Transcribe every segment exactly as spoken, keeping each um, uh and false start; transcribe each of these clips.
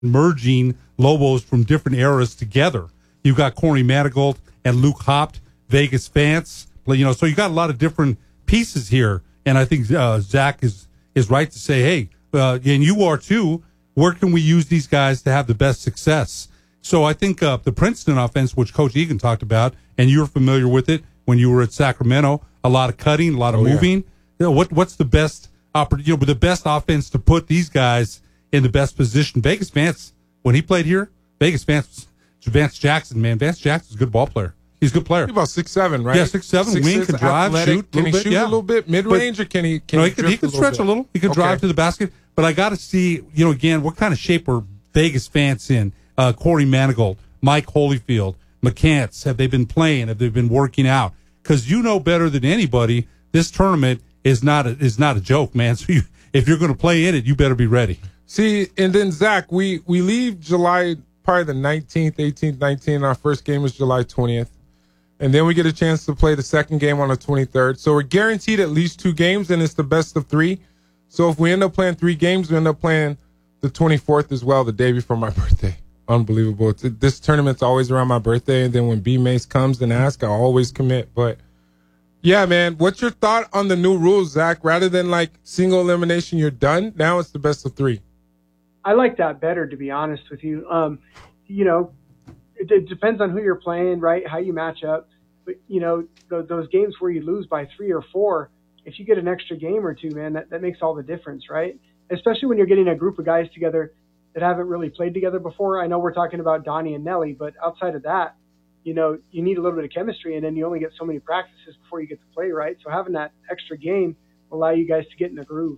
merging Lobos from different eras together. You've got Corey Manigault and Luke Hopt, Vegas Vance. You know, so you got a lot of different pieces here. And I think uh, Zach is is right to say, hey, uh, and you are too, where can we use these guys to have the best success? So I think uh, the Princeton offense, which Coach Egan talked about, and you're familiar with it when you were at Sacramento, a lot of cutting, a lot of oh, moving. Yeah. You know, what what's the best oppor- you know, the best offense to put these guys in the best position? Vegas Vance, when he played here, Vegas Vance, Vance Jackson, man, Vance Jackson's a good ball player. He's a good player. He's about six seven, right? Yeah, six seven. Six, wing, six, can drive, athletic. shoot. Can he bit, shoot yeah. a little bit mid range, or can he? Can no, he, he can, he can a stretch little a little. He can okay. drive to the basket. But I got to see, you know, again, what kind of shape are Vegas Vance in? Uh, Corey Manigault, Mike Holyfield, McCants. Have they been playing? Have they been working out? Because you know better than anybody, this tournament is not a, is not a joke, man. So you, if you're going to play in it, you better be ready. See, and then Zach, we we leave July probably the nineteenth, eighteenth, nineteenth. Our first game is July twentieth. And then we get a chance to play the second game on the twenty-third. So we're guaranteed at least two games, and it's the best of three. So if we end up playing three games, we end up playing the twenty-fourth as well, the day before my birthday. Unbelievable. It's, this tournament's always around my birthday, and then when B-Mace comes and asks, I always commit. But, yeah, man, what's your thought on the new rules, Zach? Rather than, like, single elimination, you're done, now it's the best of three. I like that better, to be honest with you. Um, you know, it, it depends on who you're playing, right, how you match up. But, you know, th- those games where you lose by three or four, if you get an extra game or two, man, that, that makes all the difference, right? Especially when you're getting a group of guys together that haven't really played together before. I know we're talking about Donnie and Nelly, but outside of that, you know, you need a little bit of chemistry, and then you only get so many practices before you get to play, right? So having that extra game will allow you guys to get in the groove.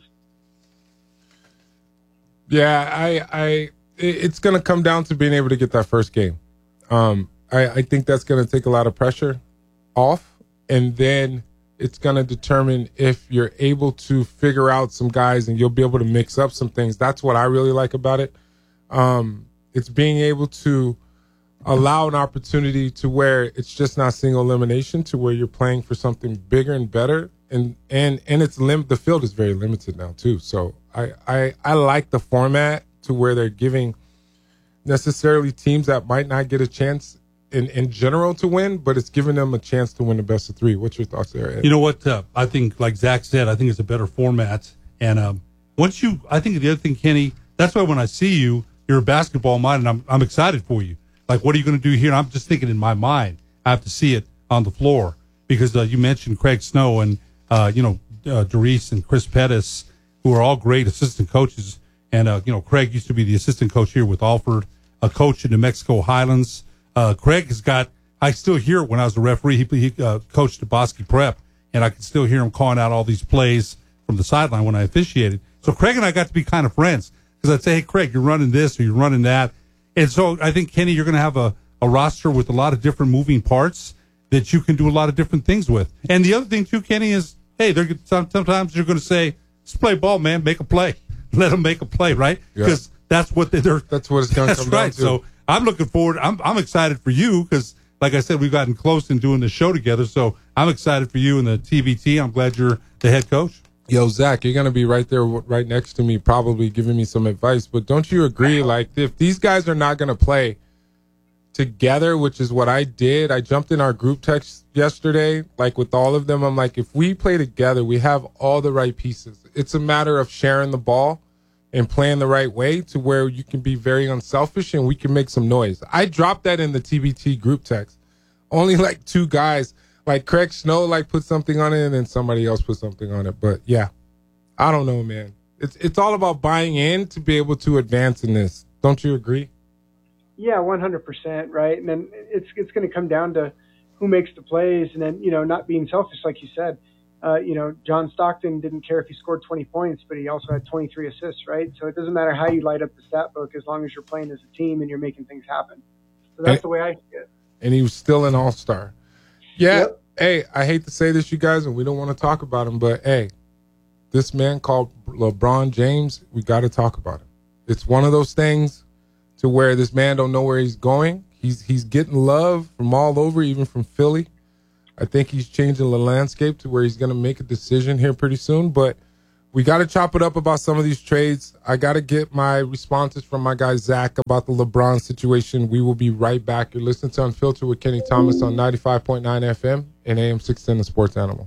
Yeah, I, I, it's going to come down to being able to get that first game. Um, I, I think that's going to take a lot of pressure off, and then it's going to determine if you're able to figure out some guys and you'll be able to mix up some things. That's what I really like about it. Um, it's being able to allow an opportunity to where it's just not single elimination, to where you're playing for something bigger and better. And, and, and it's lim- the field is very limited now too. So I, I, I like the format to where they're giving necessarily teams that might not get a chance in, in general to win, but it's giving them a chance to win the best of three. What's your thoughts there, Ed? You know what? Uh, I think, like Zach said, I think it's a better format. And um, once you, I think the other thing, Kenny, that's why when I see you, you're a basketball mind, and I'm I'm excited for you. Like, what are you going to do here? And I'm just thinking in my mind, I have to see it on the floor because uh, you mentioned Craig Snow and uh, you know uh, Doris and Chris Pettis, who are all great assistant coaches. And uh, you know, Craig used to be the assistant coach here with Alford, a coach in New Mexico Highlands. Uh, Craig has got. I still hear it when I was a referee. He, he uh, coached at Bosque Prep, and I can still hear him calling out all these plays from the sideline when I officiated. So Craig and I got to be kind of friends because I'd say, "Hey, Craig, you're running this or you're running that." And so I think, Kenny, you're going to have a, a roster with a lot of different moving parts that you can do a lot of different things with. And the other thing, too, Kenny, is, hey, they're, sometimes you're going to say, let's play ball, man, make a play. Let them make a play, right? Because yeah. that's what they're. That's what it's going to come right. down to. So I'm looking forward. I'm I'm excited for you because, like I said, we've gotten close in doing the show together. So I'm excited for you and the T V T. I'm glad you're the head coach. Yo, Zach, you're going to be right there, right next to me, probably giving me some advice. But don't you agree, like, if these guys are not going to play together, which is what I did, I jumped in our group text yesterday, like, with all of them. I'm like, if we play together, we have all the right pieces. It's a matter of sharing the ball and playing the right way to where you can be very unselfish and we can make some noise. I dropped that in the T B T group text. Only, like, two guys. Like, Craig Snow, like, put something on it, and then somebody else put something on it. But, yeah, I don't know, man. It's it's all about buying in to be able to advance in this. Don't you agree? Yeah, one hundred percent, right? And then it's it's going to come down to who makes the plays and then, you know, not being selfish, like you said. Uh, you know, John Stockton didn't care if he scored twenty points, but he also had twenty-three assists, right? So it doesn't matter how you light up the stat book as long as you're playing as a team and you're making things happen. So that's and, the way I see it. And he was still an all-star. Yeah, yep. Hey, I hate to say this, you guys, and we don't want to talk about him, but, hey, this man called LeBron James, we got to talk about him. It's one of those things to where this man don't know where he's going. He's he's getting love from all over, even from Philly. I think he's changing the landscape to where he's going to make a decision here pretty soon. But we got to chop it up about some of these trades. I got to get my responses from my guy Zach about the LeBron situation. We will be right back. You're listening to Unfiltered with Kenny Thomas on ninety-five point nine F M and A M six ten, the Sports Animal.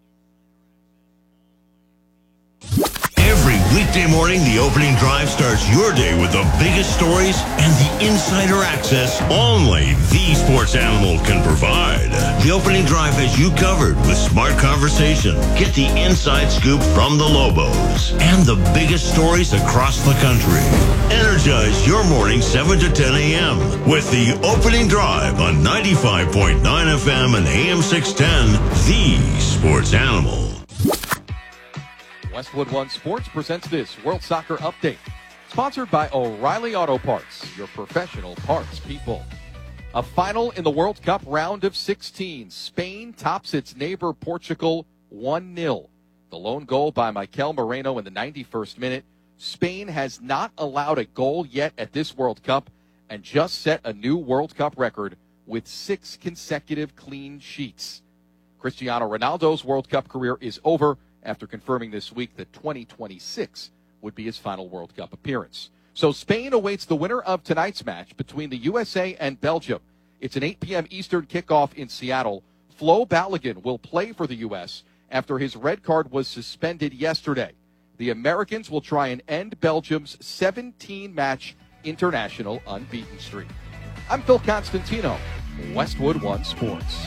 Every weekday morning, the opening drive starts your day with the biggest stories and the insider access only the Sports Animal can provide. The opening drive has you covered with smart conversation. Get the inside scoop from the Lobos and the biggest stories across the country. Energize your morning seven to ten a.m. with the opening drive on ninety-five point nine F M and A M six ten, the Sports Animal. Westwood One Sports presents this World Soccer Update, sponsored by O'Reilly Auto Parts, your professional parts people. A final in the World Cup round of sixteen. Spain tops its neighbor Portugal one nil. The lone goal by Mikel Moreno in the ninety-first minute. Spain has not allowed a goal yet at this World Cup and just set a new World Cup record with six consecutive clean sheets. Cristiano Ronaldo's World Cup career is over after confirming this week that twenty twenty-six would be his final World Cup appearance. So Spain awaits the winner of tonight's match between the U S A and Belgium. It's an eight p.m. Eastern kickoff in Seattle. Flo Balogun will play for the U S after his red card was suspended yesterday. The Americans will try and end Belgium's seventeen-match international unbeaten streak. I'm Phil Constantino, Westwood One Sports.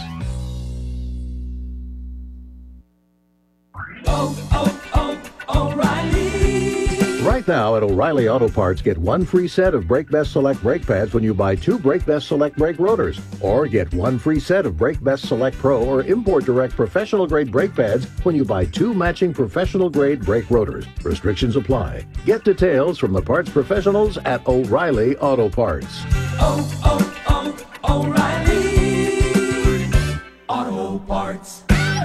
Oh, oh, oh, O'Reilly. Right now at O'Reilly Auto Parts, get one free set of Brake Best Select brake pads when you buy two Brake Best Select brake rotors. Or get one free set of Brake Best Select Pro or Import Direct professional grade brake pads when you buy two matching professional grade brake rotors. Restrictions apply. Get details from the parts professionals at O'Reilly Auto Parts. Oh, oh, oh, O'Reilly Auto Parts.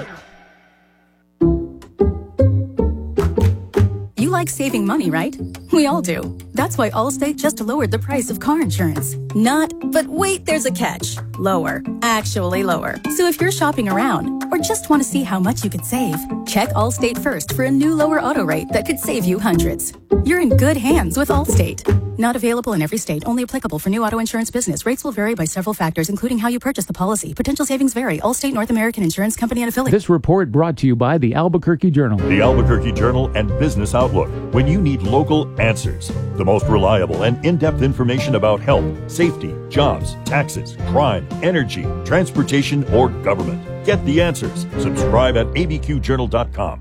You like saving money, right? We all do. That's why Allstate just lowered the price of car insurance. Not, but wait, there's a catch. Lower. Actually lower. So if you're shopping around or just want to see how much you could save, check Allstate first for a new lower auto rate that could save you hundreds. You're in good hands with Allstate. Not available in every state. Only applicable for new auto insurance business. Rates will vary by several factors, including how you purchase the policy. Potential savings vary. Allstate North American Insurance Company and affiliates. This report brought to you by the Albuquerque Journal. The Albuquerque Journal and Business Outlook. When you need local answers, the most reliable and in-depth information about health, safety, jobs, taxes, crime, energy, transportation, or government. Get the answers. Subscribe at a b q journal dot com.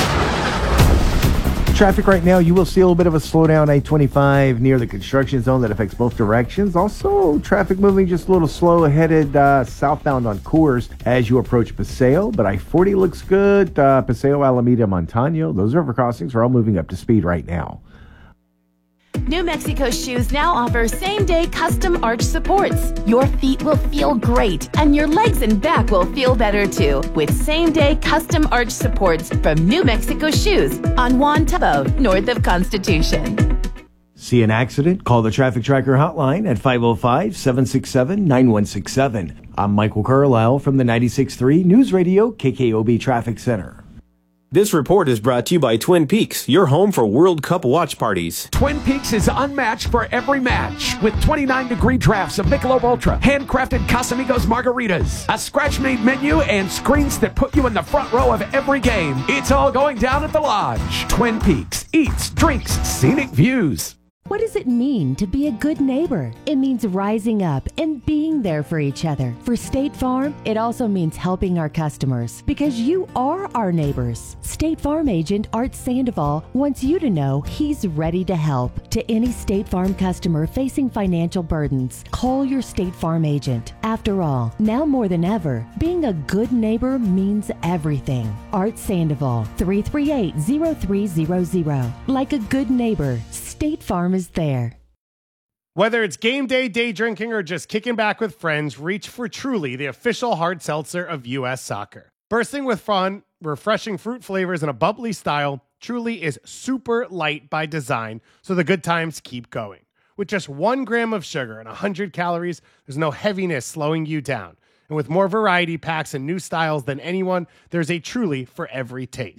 Traffic right now, you will see a little bit of a slowdown I twenty-five near the construction zone that affects both directions. Also, traffic moving just a little slow headed uh, southbound on Coors as you approach Paseo. But I forty looks good. Uh, Paseo, Alameda, Montano. Those river crossings are all moving up to speed right now. New Mexico Shoes now offers same-day custom arch supports. Your feet will feel great, and your legs and back will feel better too, with same-day custom arch supports from New Mexico Shoes on Juan Tabo, north of Constitution. See an accident? Call the Traffic Tracker hotline at five oh five, seven six seven, nine one six seven. I'm Michael Carlisle from the ninety-six point three News Radio K K O B Traffic Center. This report is brought to you by Twin Peaks, your home for World Cup watch parties. Twin Peaks is unmatched for every match with twenty-nine degree drafts of Michelob Ultra, handcrafted Casamigos margaritas, a scratch-made menu, and screens that put you in the front row of every game. It's all going down at the Lodge. Twin Peaks eats, drinks, scenic views. What does it mean to be a good neighbor? It means rising up and being there for each other. For State Farm, it also means helping our customers because you are our neighbors. State Farm agent Art Sandoval wants you to know he's ready to help. To any State Farm customer facing financial burdens, call your State Farm agent. After all, now more than ever, being a good neighbor means everything. Art Sandoval, three three eight, zero three zero zero. Like a good neighbor, State Farm is there. Whether it's game day, day drinking, or just kicking back with friends, reach for Truly, the official hard seltzer of U S Soccer. Bursting with fun, refreshing fruit flavors, and a bubbly style, Truly is super light by design, so the good times keep going. With just one gram of sugar and one hundred calories, there's no heaviness slowing you down. And with more variety packs and new styles than anyone, there's a Truly for every taste.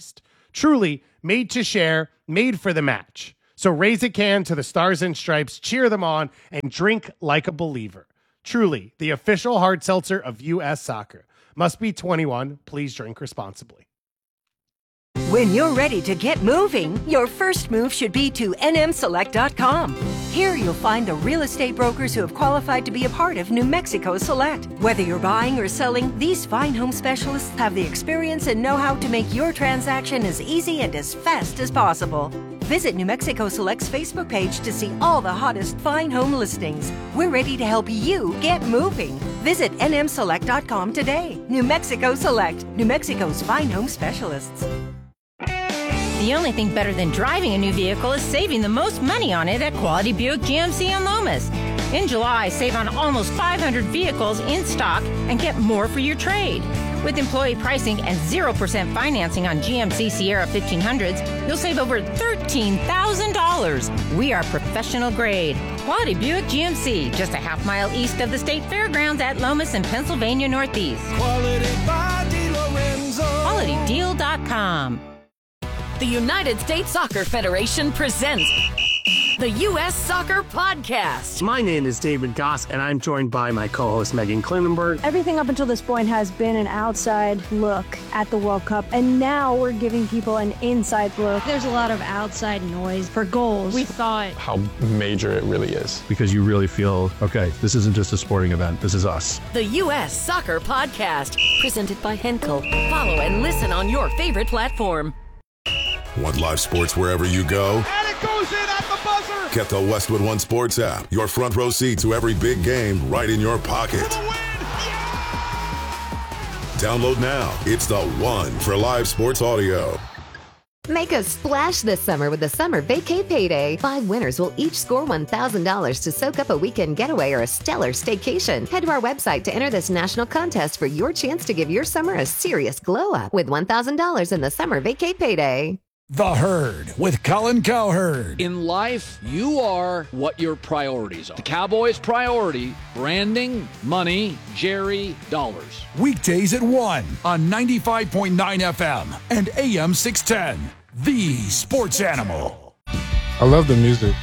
Truly, made to share, made for the match. So raise a can to the Stars and Stripes, cheer them on, and drink like a believer. Truly, the official hard seltzer of U S Soccer. Must be twenty-one. Please drink responsibly. When you're ready to get moving, your first move should be to N M Select dot com. Here you'll find the real estate brokers who have qualified to be a part of New Mexico Select. Whether you're buying or selling, these fine home specialists have the experience and know-how to make your transaction as easy and as fast as possible. Visit New Mexico Select's Facebook page to see all the hottest fine home listings. We're ready to help you get moving. Visit N M Select dot com today. New Mexico Select, New Mexico's fine home specialists. The only thing better than driving a new vehicle is saving the most money on it at Quality Buick G M C in Lomas. In July, save on almost five hundred vehicles in stock and get more for your trade. With employee pricing and zero percent financing on G M C Sierra fifteen hundreds, you'll save over thirteen thousand dollars. We are professional grade. Quality Buick G M C, just a half mile east of the State Fairgrounds at Lomas in Pennsylvania Northeast. Quality by DeLorenzo. Quality Deal dot com. The United States Soccer Federation presents the U S Soccer Podcast. My name is David Goss, and I'm joined by my co-host Megan Klinenberg. Everything up until this point has been an outside look at the World Cup, and now we're giving people an inside look. There's a lot of outside noise for goals. We thought how major it really is, because you really feel, okay, this isn't just a sporting event, this is us. The U S Soccer Podcast, presented by Henkel. Follow and listen on your favorite platform. Want live sports wherever you go? And it goes in at the buzzer. Get the Westwood One Sports app. Your front row seat to every big game right in your pocket. Download now. It's the one for live sports audio. Make a splash this summer with the Summer Vacay Payday. Five winners will each score one thousand dollars to soak up a weekend getaway or a stellar staycation. Head to our website to enter this national contest for your chance to give your summer a serious glow up with one thousand dollars in the Summer Vacay Payday. The Herd with Colin Cowherd. In life, you are what your priorities are. The Cowboys' priority, branding, money, Jerry, dollars. Weekdays at one on ninety-five point nine F M and A M six ten. The Sports Animal. I love the music.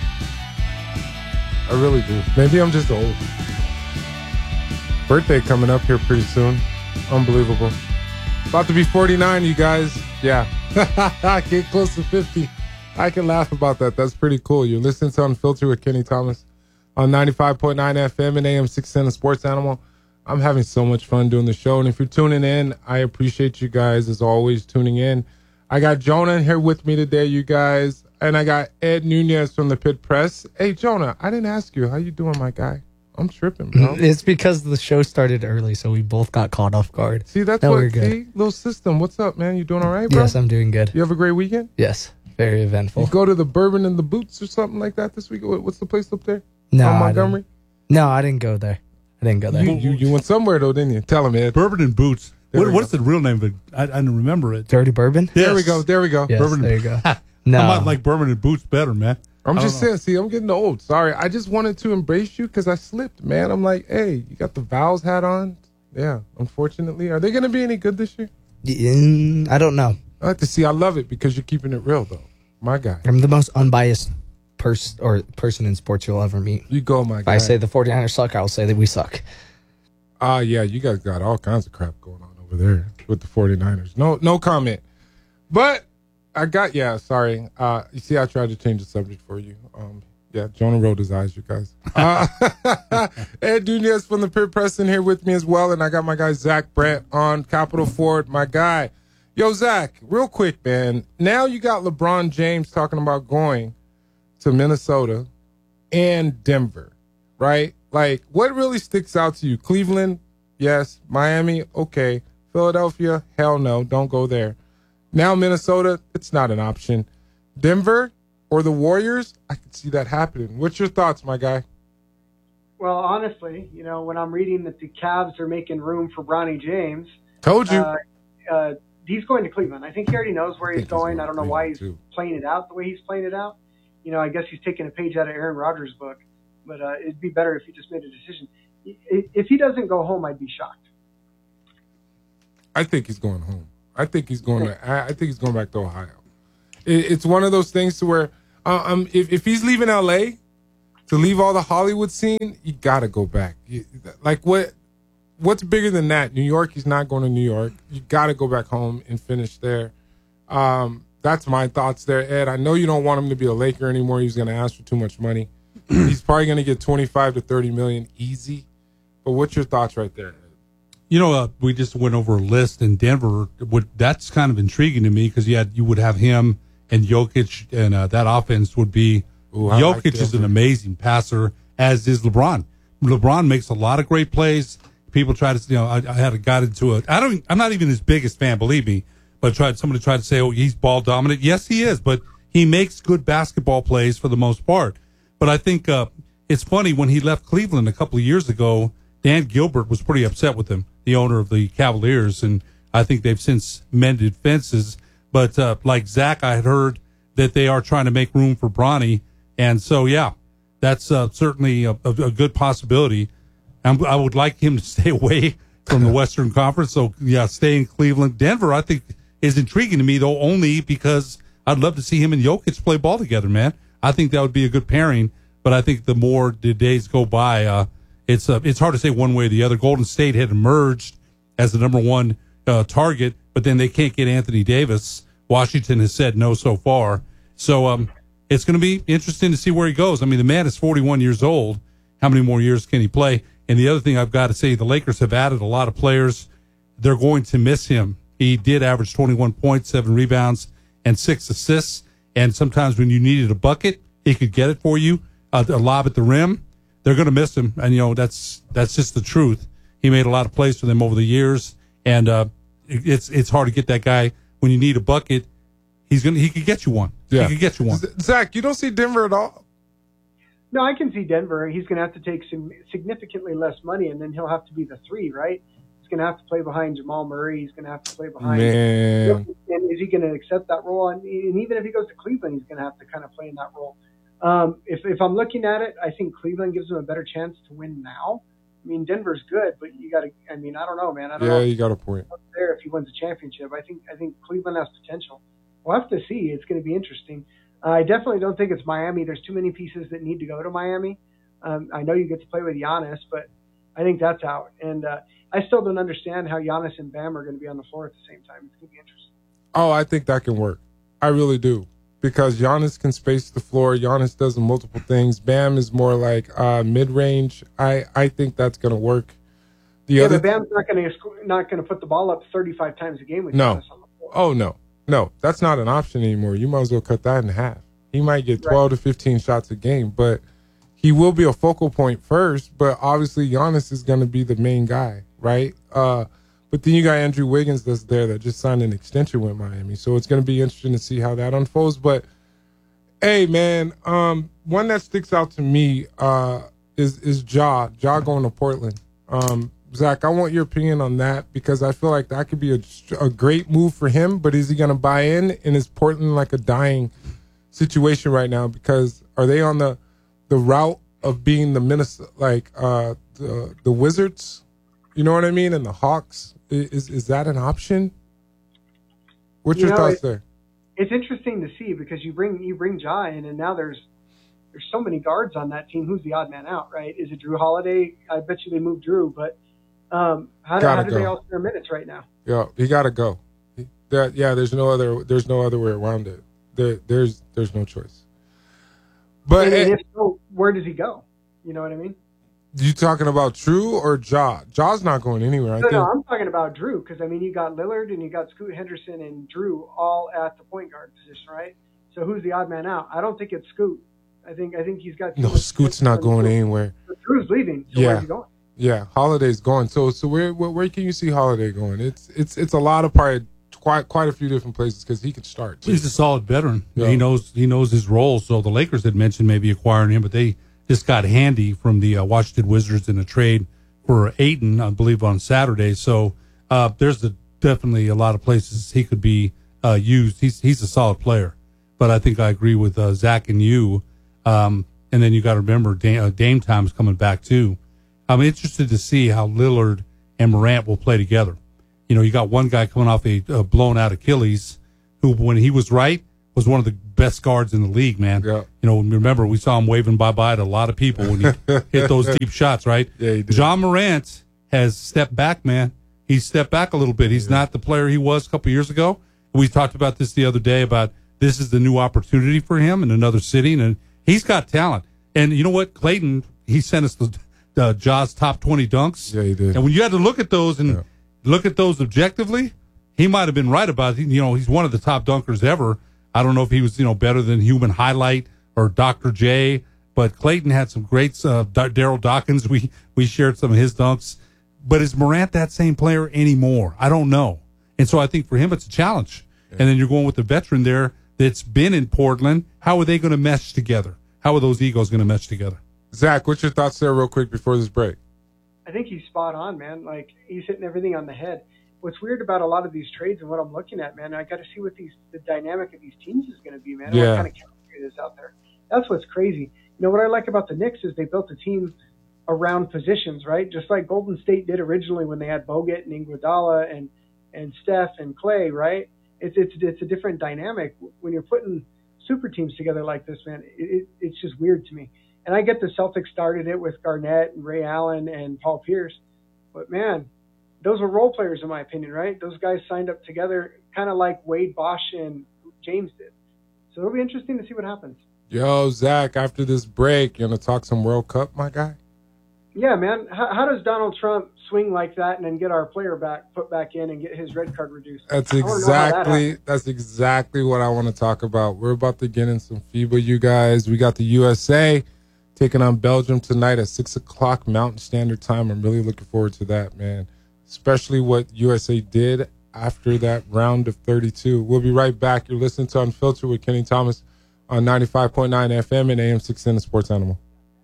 I really do. Maybe I'm just old. Birthday coming up here pretty soon. Unbelievable. About to be forty-nine, you guys. Yeah. Get close to fifty. I can laugh about that. That's pretty cool. You're listening to Unfiltered with Kenny Thomas on ninety-five point nine F M and A M six ten, Sports Animal. I'm having so much fun doing the show. And if you're tuning in, I appreciate you guys as always tuning in. I got Jonah here with me today, you guys. And I got Ed Nunez from the Pit Press. Hey, Jonah, I didn't ask you. How you doing, my guy? I'm tripping, bro. It's because the show started early, so we both got caught off guard. See, that's no, what, we're good. See, little system. What's up, man? You doing all right, bro? Yes, I'm doing good. You have a great weekend? Yes, very eventful. You go to the Bourbon and the Boots or something like that this week? What's the place up there? No, on I Montgomery? didn't. No, I didn't go there. I didn't go there. You, you, you went somewhere, though, didn't you? Tell him, Ed. Bourbon and Boots. What, we what's go. the real name of it? I, I don't remember it. Dirty Bourbon? There Yes. we go. There we go. Yes, Bourbon there you go. No. I might like Bourbon and Boots better, man. I'm I just don't know. saying, see, I'm getting old. Sorry. I just wanted to embrace you because I slipped, man. I'm like, hey, you got the Vows hat on? Yeah, unfortunately. Are they going to be any good this year? Mm, I don't know. I like to see. I love it because you're keeping it real, though. My guy. I'm the most unbiased person or person in sports you'll ever meet. You go, my if guy. I say the 49ers suck, I'll say that we suck. Ah, uh, yeah, you guys got all kinds of crap going on over there with the 49ers. No, no comment. But I got, yeah, sorry. Uh, you see, I tried to change the subject for you. Um, yeah, Jonah rolled his eyes, you guys. Uh, Ed Nunez from the Pit Press in here with me as well, and I got my guy Zach Brandt on Capitol Ford, my guy. Yo, Zach, real quick, man. Now you got LeBron James talking about going to Minnesota and Denver, right? Like, what really sticks out to you? Cleveland, yes. Miami, okay. Philadelphia, hell no, don't go there. Now Minnesota, it's not an option. Denver or the Warriors, I could see that happening. What's your thoughts, my guy? Well, honestly, you know, when I'm reading that the Cavs are making room for Bronny James, told you, uh, uh, he's going to Cleveland. I think he already knows where he's going. I don't know why he's too. playing it out the way he's playing it out. You know, I guess he's taking a page out of Aaron Rodgers' book, but uh, it'd be better if he just made a decision. If he doesn't go home, I'd be shocked. I think he's going home. I think he's going to. I, I think he's going back to Ohio. It, it's one of those things to where, uh, um, if if he's leaving L A to leave all the Hollywood scene, you got to go back. You, like what? What's bigger than that? New York. He's not going to New York. You got to go back home and finish there. Um, that's my thoughts there, Ed. I know you don't want him to be a Laker anymore. He's going to ask for too much money. He's probably going to get twenty-five to thirty million easy. But what's your thoughts right there, Ed? You know, uh, we just went over a list in Denver. Would, that's kind of intriguing to me because you had you would have him and Jokic, and uh, that offense would be. Ooh, Jokic like is an amazing passer, as is LeBron. LeBron makes a lot of great plays. People try to, you know, I, I had a got into it. I don't. I'm not even his biggest fan, believe me. But tried somebody tried to say, oh, he's ball dominant. Yes, he is, but he makes good basketball plays for the most part. But I think uh, it's funny when he left Cleveland a couple of years ago. Dan Gilbert was pretty upset with him, the owner of the Cavaliers, and I think they've since mended fences. But uh, like Zach, I had heard that they are trying to make room for Bronny, and so yeah, that's uh, certainly a, a, a good possibility. I'm, I would like him to stay away from the Western Conference. So yeah, stay in Cleveland. Denver, I think, is intriguing to me though, only because I'd love to see him and Jokic play ball together, man. I think that would be a good pairing. But I think the more the days go by, uh, It's uh, it's hard to say one way or the other. Golden State had emerged as the number one uh, target, but then they can't get Anthony Davis. Washington has said no so far. So um, it's going to be interesting to see where he goes. I mean, the man is forty-one years old. How many more years can he play? And the other thing I've got to say, the Lakers have added a lot of players. They're going to miss him. He did average twenty-one points, seven rebounds, and six assists. And sometimes when you needed a bucket, he could get it for you, uh, a lob at the rim. They're going to miss him, and you know that's that's just the truth. He made a lot of plays for them over the years, and uh, it's it's hard to get that guy when you need a bucket. He's gonna he could get you one. Yeah. He could get you one. Zach, you don't see Denver at all? No, I can see Denver. He's going to have to take some significantly less money, and then he'll have to be the three, right? He's going to have to play behind Jamal Murray. He's going to have to play behind. Man. And is he going to accept that role? And, and even if he goes to Cleveland, he's going to have to kind of play in that role. Um, if, if I'm looking at it, I think Cleveland gives him a better chance to win now. I mean, Denver's good, but you got to. I mean, I don't know, man. I don't yeah, know you got a point there. If he wins a championship, I think I think Cleveland has potential. We'll have to see. It's going to be interesting. Uh, I definitely don't think it's Miami. There's too many pieces that need to go to Miami. Um, I know you get to play with Giannis, but I think that's out. And uh, I still don't understand how Giannis and Bam are going to be on the floor at the same time. It's going to be interesting. Oh, I think that can work. I really do. Because Giannis can space the floor. Giannis does multiple things. Bam is more like uh, mid-range. I, I think that's going to work. The yeah, other but Bam's not going to not going to put the ball up thirty-five times a game with no. Giannis on the floor. Oh, no. No, that's not an option anymore. You might as well cut that in half. He might get twelve right. to fifteen shots a game, but he will be a focal point first. But obviously, Giannis is going to be the main guy, right? Uh, but then you got Andrew Wiggins that's there that just signed an extension with Miami. So it's going to be interesting to see how that unfolds. But, hey, man, um, one that sticks out to me uh, is is Ja. Ja going to Portland. Um, Zach, I want your opinion on that because I feel like that could be a, a great move for him. But is he going to buy in? And is Portland like a dying situation right now? Because are they on the the route of being the Minnesota, like uh, the the Wizards? You know what I mean? And the Hawks. Is is that an option? What's you your know, thoughts it, there? It's interesting to see because you bring you bring Ja in, and now there's there's so many guards on that team. Who's the odd man out, right? Is it Drew Holiday? I bet you they moved Drew, but um, how do, how do they all spare minutes right now? Yeah, he got to go. That yeah, there's no other there's no other way around it. There there's there's no choice. But and, and it, if so, where does he go? You know what I mean? You talking about Drew or Ja? Ja's not going anywhere. I no, think. no, I'm talking about Drew because I mean you got Lillard and you got Scoot Henderson and Drew all at the point guard position, right? So who's the odd man out? I don't think it's Scoot. I think I think he's got. No, Scoot's not going anywhere. But Drew's leaving. So yeah. where's he going? Yeah, Holiday's going. So so where, where where can you see Holiday going? It's it's it's a lot of probably quite quite a few different places because he could start. Too. He's a solid veteran. Yeah. He knows he knows his role. So the Lakers had mentioned maybe acquiring him, but they just got handy from the uh, Washington Wizards in a trade for Ayton, I believe, on Saturday. So uh, there's a, definitely a lot of places he could be uh, used. He's he's a solid player, but I think I agree with uh, Zach and you. Um, and then you got to remember Dame, uh, Dame Time's coming back too. I'm interested to see how Lillard and Morant will play together. You know, you got one guy coming off a uh, blown out Achilles, who when he was right was one of the best guards in the league, man. Yeah. You know, remember we saw him waving bye bye to a lot of people when he hit those deep shots, right? Yeah, he did. John Morant has stepped back, man. He's stepped back a little bit. He's yeah. not the player he was a couple years ago. We talked about this the other day about this is the new opportunity for him in another city, and he's got talent. And you know what, Clayton, he sent us the, the Jaws top twenty dunks. Yeah, he did. And when you had to look at those and yeah. look at those objectively, he might have been right about it. You know, he's one of the top dunkers ever. I don't know if he was, you know, better than Human Highlight or Doctor J, but Clayton had some greats. Uh, Daryl Dawkins, we we shared some of his dunks. But is Morant that same player anymore? I don't know. And so I think for him it's a challenge. Yeah. And then you're going with the veteran there that's been in Portland. How are they going to mesh together? How are those egos going to mesh together? Zach, what's your thoughts there real quick before this break? I think he's spot on, man. Like, he's hitting everything on the head. What's weird about a lot of these trades and what I'm looking at, man, I got to see what these the dynamic of these teams is going to be, man. And yeah. what kind of chemistry is out there. That's what's crazy. You know, what I like about the Knicks is they built a team around positions, right? Just like Golden State did originally when they had Bogut and Iguodala and, and Steph and Clay, right? It's, it's, it's a different dynamic. When you're putting super teams together like this, man, it, it, it's just weird to me. And I get the Celtics started it with Garnett and Ray Allen and Paul Pierce. But, man, those are role players in my opinion, right? Those guys signed up together kind of like Wade, Bosch, and James did. So it'll be interesting to see what happens. Yo, Zach, after this break, you want to talk some World Cup, my guy? Yeah, man. How, how does Donald Trump swing like that and then get our player back, put back in, and get his red card reduced? That's exactly that that's exactly what I want to talk about. We're about to get in some FIBA, you guys. We got the U S A taking on Belgium tonight at six o'clock Mountain Standard Time. I'm really looking forward to that, man. Especially what U S A did after that round of thirty-two. We'll be right back. You're listening to Unfiltered with Kenny Thomas on ninety-five point nine F M and A M six ten, the Sports Animal.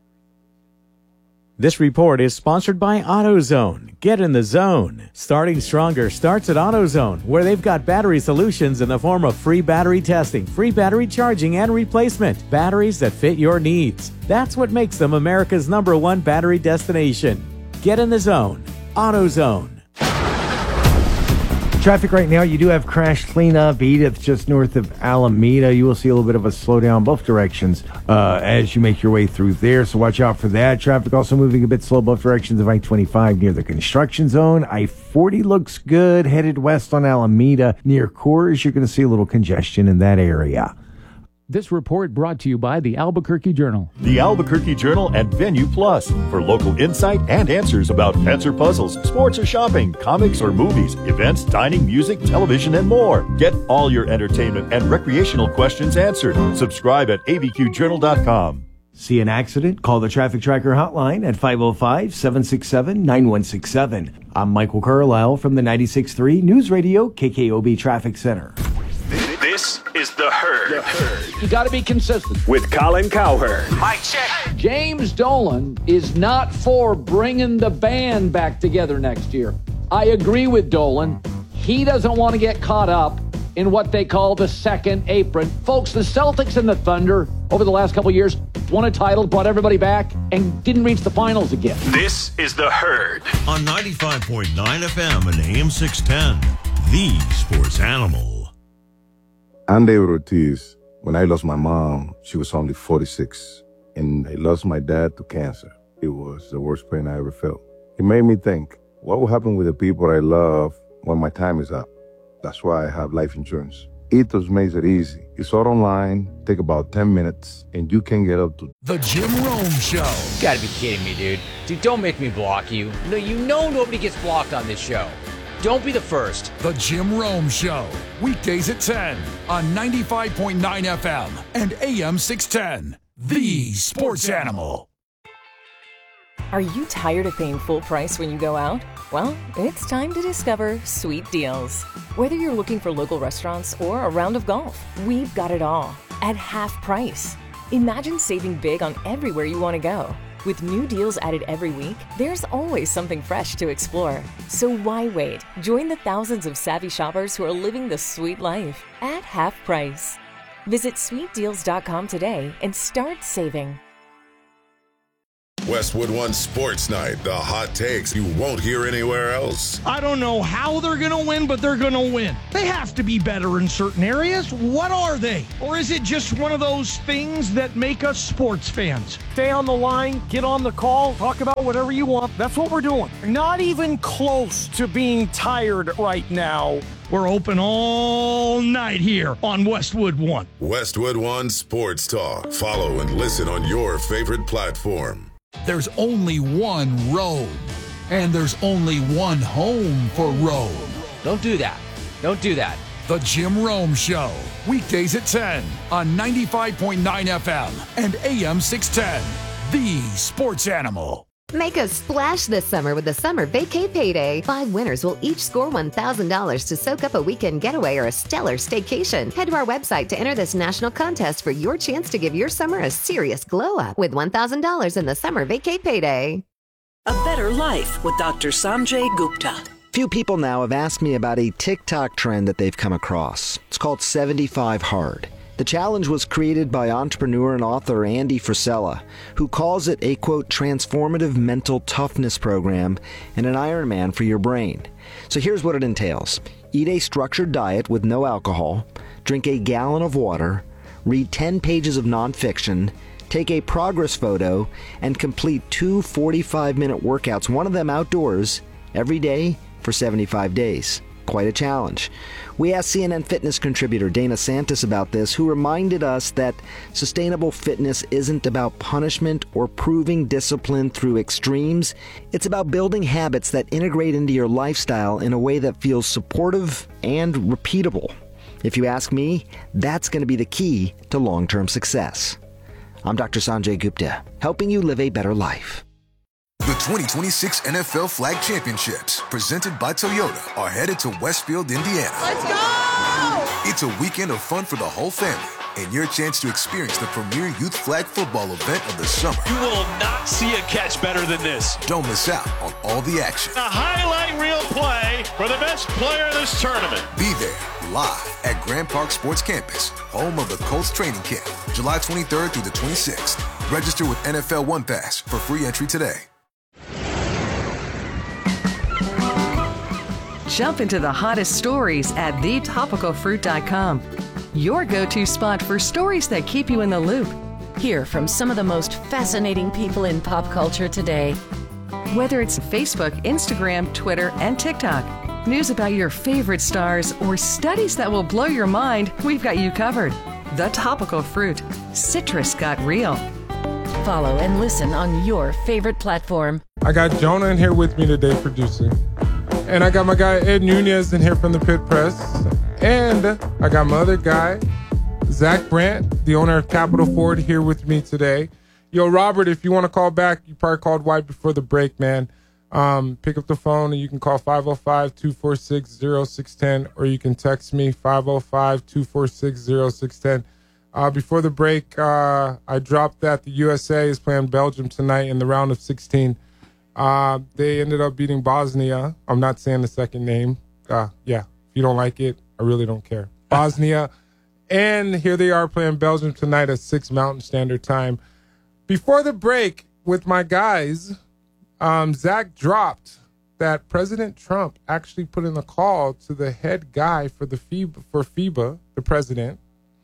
This report is sponsored by AutoZone. Get in the zone. Starting stronger starts at AutoZone, where they've got battery solutions in the form of free battery testing, free battery charging, and replacement. Batteries that fit your needs. That's what makes them America's number one battery destination. Get in the zone. AutoZone. Traffic right now, you do have crash cleanup. Edith just north of Alameda. You will see a little bit of a slowdown both directions uh, as you make your way through there. So watch out for that. Traffic also moving a bit slow both directions of I twenty-five near the construction zone. I forty looks good. Headed west on Alameda near Coors. You're going to see a little congestion in that area. This report brought to you by the Albuquerque Journal. The Albuquerque Journal and Venue Plus for local insight and answers about pets or puzzles, sports or shopping, comics or movies, events, dining, music, television, and more. Get all your entertainment and recreational questions answered. Subscribe at A B Q journal dot com. See an accident? Call the Traffic Tracker hotline at five oh five, seven six seven, nine one six seven. I'm Michael Carlisle from the ninety-six point three News Radio K K O B Traffic Center. This is The Herd. The Herd. You got to be consistent. With Colin Cowherd. Mike check. James Dolan is not for bringing the band back together next year. I agree with Dolan. He doesn't want to get caught up in what they call the second apron. Folks, the Celtics and the Thunder over the last couple of years won a title, brought everybody back, and didn't reach the finals again. This is The Herd. On ninety-five point nine F M and A M six ten, the Sports Animal. I'm David Ortiz. When I lost my mom, she was only forty-six, and I lost my dad to cancer. It was the worst pain I ever felt. It made me think, what will happen with the people I love when my time is up? That's why I have life insurance. Ethos makes it easy. It's all online, take about ten minutes, and you can get up to... The Jim Rome Show. You gotta be kidding me, dude. Dude, don't make me block you. No, you know nobody gets blocked on this show. Don't be the first. The Jim Rome Show. Weekdays at ten on ninety-five point nine F M and A M six ten. The Sports Animal. Are you tired of paying full price when you go out? Well, it's time to discover Sweet Deals. Whether you're looking for local restaurants or a round of golf, we've got it all at half price. Imagine saving big on everywhere you want to go. With new deals added every week, there's always something fresh to explore. So why wait? Join the thousands of savvy shoppers who are living the sweet life at half price. Visit sweet deals dot com today and start saving. Westwood One Sports Night, the hot takes you won't hear anywhere else. I don't know how they're going to win, but they're going to win. They have to be better in certain areas. What are they? Or is it just one of those things that make us sports fans? Stay on the line, get on the call, talk about whatever you want. That's what we're doing. Not even close to being tired right now. We're open all night here on Westwood One. Westwood One Sports Talk. Follow and listen on your favorite platform. There's only one road, and there's only one home for Rome. Don't do that. Don't do that. The Jim Rome Show, weekdays at ten on ninety-five point nine F M and A M six ten, the sports animal. Make a splash this summer with the Summer Vacay Payday. Five winners will each score one thousand dollars to soak up a weekend getaway or a stellar staycation. Head to our website to enter this national contest for your chance to give your summer a serious glow up with one thousand dollars in the Summer Vacay Payday. A Better Life with Doctor Sanjay Gupta. Few people now have asked me about a TikTok trend that they've come across. It's called seventy-five hard. The challenge was created by entrepreneur and author Andy Frisella, who calls it a, quote, transformative mental toughness program and an Ironman for your brain. So here's what it entails. Eat a structured diet with no alcohol, drink a gallon of water, read ten pages of nonfiction, take a progress photo, and complete two forty-five minute workouts, one of them outdoors, every day for seventy-five days. Quite a challenge. We asked C N N Fitness contributor Dana Santis about this, who reminded us that sustainable fitness isn't about punishment or proving discipline through extremes. It's about building habits that integrate into your lifestyle in a way that feels supportive and repeatable. If you ask me, that's going to be the key to long-term success. I'm Doctor Sanjay Gupta, helping you live a better life. The twenty twenty-six N F L Flag Championships, presented by Toyota, are headed to Westfield, Indiana. Let's go! It's a weekend of fun for the whole family and your chance to experience the premier youth flag football event of the summer. You will not see a catch better than this. Don't miss out on all the action. A highlight reel play for the best player in this tournament. Be there live at Grand Park Sports Campus, home of the Colts training camp, July twenty-third through the twenty-sixth. Register with N F L One Pass for free entry today. Jump into the hottest stories at the topical fruit dot com. Your go-to spot for stories that keep you in the loop. Hear from some of the most fascinating people in pop culture today. Whether it's Facebook, Instagram, Twitter, and TikTok, news about your favorite stars, or studies that will blow your mind, we've got you covered. The Topical Fruit. Citrus got real. Follow and listen on your favorite platform. I got Jonah in here with me today producing. And I got my guy Ed Nunez in here from the Pit Press. And I got my other guy, Zach Brandt, the owner of Capital Ford, here with me today. Yo, Robert, if you want to call back, you probably called right before the break, man. Um, pick up the phone and you can call five oh five, two four six, oh six one oh or you can text me five oh five, two four six, oh six one oh. Uh, before the break, uh, I dropped that the U S A is playing Belgium tonight in the round of sixteen. Uh, they ended up beating Bosnia. I'm not saying the second name. Uh, yeah, if you don't like it, I really don't care. Bosnia. And here they are playing Belgium tonight at six Mountain Standard Time. Before the break with my guys, um, Zach dropped that President Trump actually put in a call to the head guy for the FIBA, for FIBA, the president.